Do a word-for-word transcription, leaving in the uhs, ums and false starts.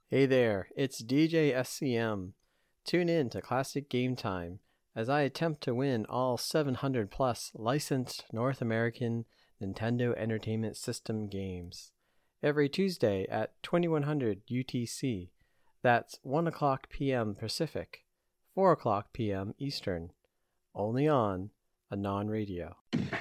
Hey there, it's D J S C M. Tune in to Classic Game Time as I attempt to win all seven hundred plus licensed North American Nintendo Entertainment System games every Tuesday at twenty-one hundred U T C. That's one o'clock p m Pacific, four o'clock p m Eastern. Only on Anon Radio.